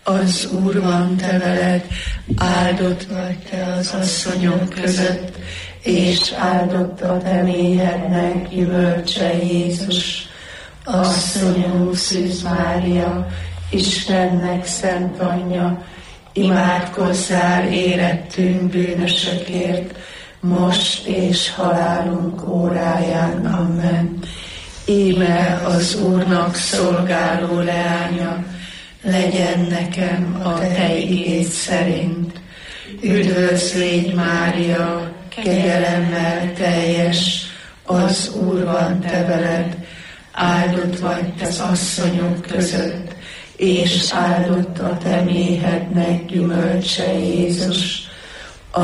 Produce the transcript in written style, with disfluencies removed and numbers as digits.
Az Úr van te veled, áldott vagy te az asszonyok között, és áldott a te méhednek gyümölcse Jézus. Asszonyom, Szűz Mária, Istennek szent anyja, imádkozzál érettünk bűnösökért, most és halálunk óráján. Amen. Íme az Úrnak szolgáló leánya, legyen nekem a te igéd szerint. Üdvözl légy, Mária, kegyelemmel teljes, az Úr van te veled, áldott vagy te az asszonyok között, és áldott a te méhednek gyümölcse Jézus.